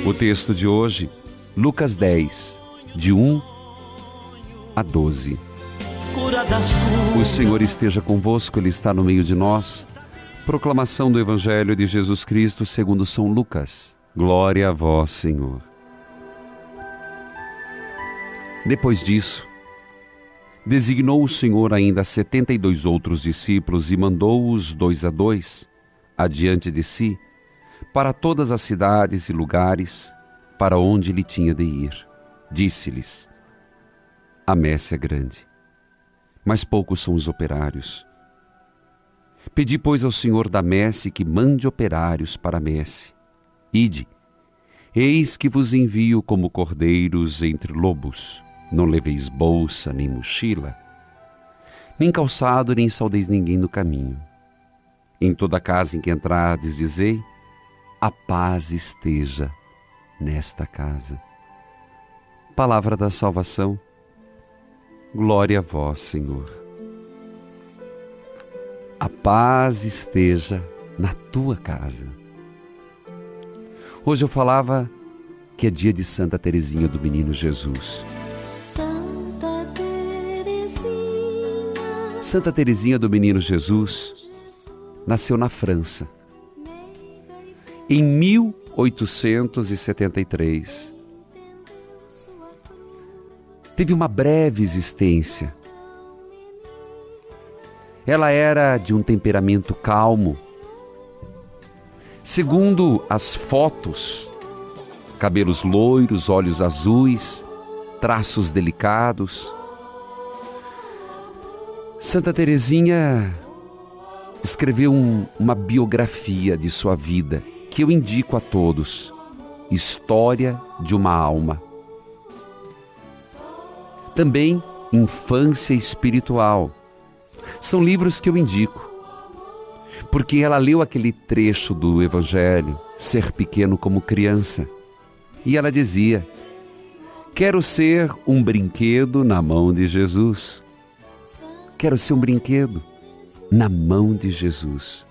O texto de hoje, Lucas 10, de 1 a 12. O Senhor esteja convosco, Ele está no meio de nós. Proclamação do Evangelho de Jesus Cristo segundo São Lucas. Glória a vós, Senhor. Depois disso, designou o Senhor ainda 72 outros discípulos e mandou-os 2 a 2, adiante de si, para todas as cidades e lugares para onde ele tinha de ir. Disse-lhes: a messe é grande, mas poucos são os operários. Pedi, pois, ao Senhor da messe que mande operários para a messe. Ide, eis que vos envio como cordeiros entre lobos. Não leveis bolsa, nem mochila, nem calçado, nem saudeis ninguém no caminho. Em toda casa em que entrardes, dizei: a paz esteja nesta casa. Palavra da salvação. Glória a vós, Senhor. A paz esteja na tua casa. Hoje eu falava que é dia de Santa Teresinha do Menino Jesus. Santa Teresinha do Menino Jesus nasceu na França em 1873. Teve uma breve existência. Ela era de um temperamento calmo. Segundo as fotos, cabelos loiros, olhos azuis, traços delicados. Santa Teresinha escreveu uma biografia de sua vida, que eu indico a todos. História de uma alma. Também Infância Espiritual. São livros que eu indico, porque ela leu aquele trecho do Evangelho, Ser Pequeno como Criança, e ela dizia: quero ser um brinquedo na mão de Jesus. Quero ser um brinquedo na mão de Jesus.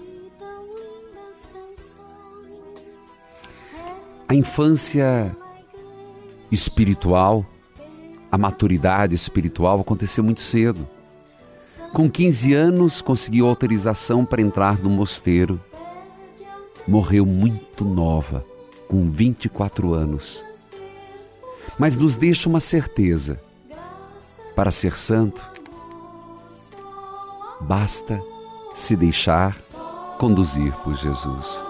A infância espiritual, a maturidade espiritual aconteceu muito cedo. Com 15 anos conseguiu autorização para entrar no mosteiro. Morreu muito nova, com 24 anos. Mas nos deixa uma certeza: para ser santo, basta se deixar conduzir por Jesus.